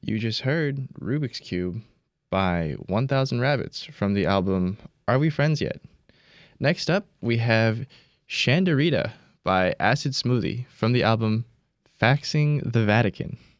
You just heard Rubik's Cube by 1000 Rabbits from the album Are We Friends Yet? Next up, we have Shandarita by Acid Smoothie from the album Faxing the Vatican.